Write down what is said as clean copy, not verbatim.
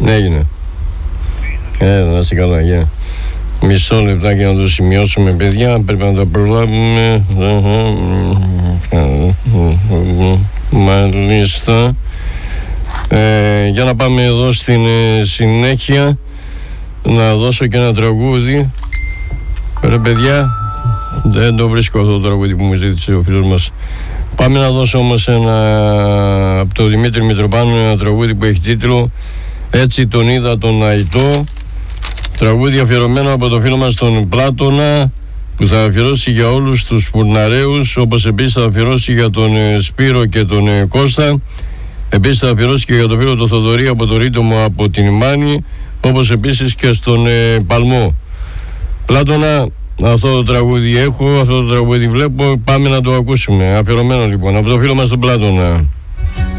Έγινε. Να είστε καλά, γεια. Μισό λεπτάκι να το σημειώσουμε, παιδιά. Πρέπει να τα προλάβουμε. Μάλιστα. Για να πάμε εδώ στην συνέχεια. Να δώσω και ένα τραγούδι. Ρε παιδιά, δεν το βρίσκω αυτό το τραγούδι που μου ζήτησε ο φίλος μας. Πάμε να δώσω όμως από τον Δημήτρη Μητροπάνου ένα τραγούδι που έχει τίτλο «Έτσι τον είδα τον Αϊτό». Τραγούδι αφιερωμένο από το φίλο μας τον Πλάτωνα, που θα αφιερώσει για όλους τους φουρναρέους, όπως επίσης θα αφιερώσει για τον Σπύρο και τον Κώστα. Επίσης θα αφιερώσει και για τον φίλο τον Θοδωρή από το Ρίτομο από την Μάνη, όπως επίσης και στον Παλμό. Πλάτωνα, αυτό το τραγούδι έχω, αυτό το τραγούδι βλέπω, πάμε να το ακούσουμε. Αφιερωμένο λοιπόν από το φίλο μας τον Πλάτωνα.